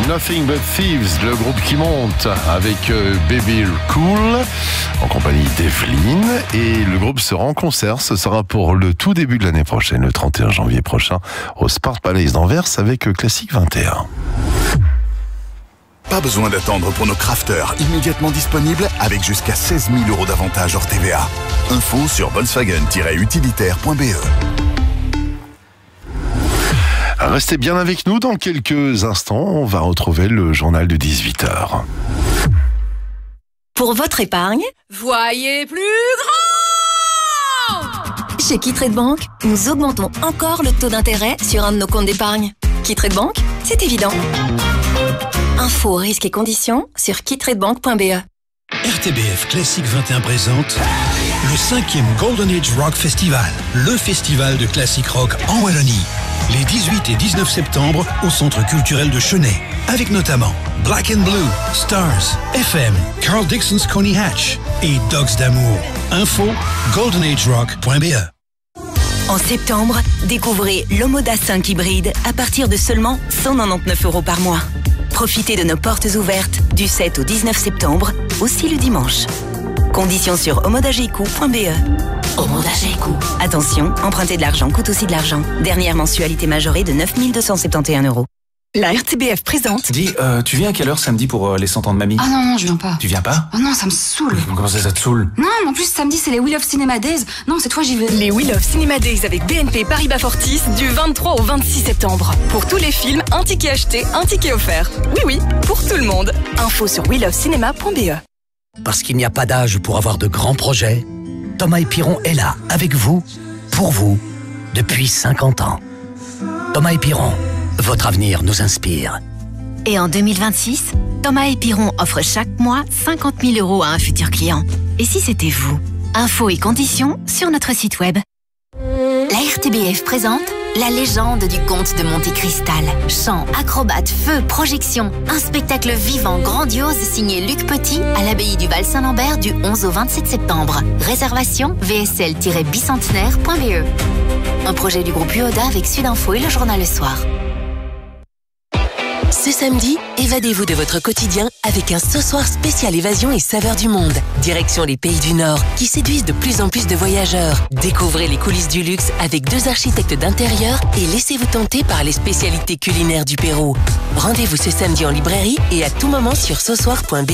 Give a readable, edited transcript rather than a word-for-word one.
Nothing But Thieves, le groupe qui monte avec Baby Cool en compagnie d'Evelyne, et le groupe sera en concert. Ce sera pour le tout début de l'année prochaine, le 31 janvier prochain, au Sport Palace d'Anvers avec Classique 21. Pas besoin d'attendre pour nos crafters, immédiatement disponibles avec jusqu'à 16 000 € d'avantage hors TVA. Info sur volkswagen-utilitaire.be. Restez bien avec nous, dans quelques instants, on va retrouver le journal de 18h. Pour votre épargne, voyez plus grand! Chez Quitrade Bank, nous augmentons encore le taux d'intérêt sur un de nos comptes d'épargne. Quitrade Bank, c'est évident. Infos, risques et conditions sur quitradebank.be. RTBF Classique 21 présente le 5e Golden Age Rock Festival, le festival de classique rock en Wallonie. Les 18 et 19 septembre au Centre culturel de Chennai, avec notamment Black and Blue, Stars, FM, Carl Dixon's Coney Hatch et Dogs d'amour. Info goldenagerock.be. En septembre, découvrez l'Omoda 5 hybride à partir de seulement 199 € par mois. Profitez de nos portes ouvertes du 7 au 19 septembre, aussi le dimanche. Conditions sur omodageco.be. Omodageco. Attention, emprunter de l'argent coûte aussi de l'argent. Dernière mensualité majorée de 9 271 €. La RTBF présente. Dis, tu viens à quelle heure samedi pour les 100 ans de mamie? Ah non, je viens pas. Tu viens pas? Oh non, ça me saoule. Comment ça te saoule? Non, en plus samedi c'est les Wheel of Cinema Days. Non, c'est toi, j'y vais. Les Wheel of Cinema Days avec BNP Paribas Fortis du 23 au 26 septembre. Pour tous les films, un ticket acheté, un ticket offert. Oui, pour tout le monde. Info sur wheelofcinema.be. Parce qu'il n'y a pas d'âge pour avoir de grands projets, Thomas et Piron est là, avec vous, pour vous, depuis 50 ans. Thomas et Piron, votre avenir nous inspire. Et en 2026, Thomas et Piron offre chaque mois 50 000 € à un futur client. Et si c'était vous? Infos et conditions sur notre site web. La RTBF présente la légende du comte de Monte Cristal. Chants, acrobates, feux, projections. Un spectacle vivant, grandiose, signé Luc Petit à l'abbaye du Val-Saint-Lambert du 11 au 27 septembre. Réservation vsl-bicentenaire.be. Un projet du groupe UODA avec Sudinfo et le journal Le Soir. Ce samedi, évadez-vous de votre quotidien avec un Ce Soir spécial évasion et saveurs du monde. Direction les pays du Nord, qui séduisent de plus en plus de voyageurs. Découvrez les coulisses du luxe avec 2 architectes d'intérieur et laissez-vous tenter par les spécialités culinaires du Pérou. Rendez-vous ce samedi en librairie et à tout moment sur sosoir.be.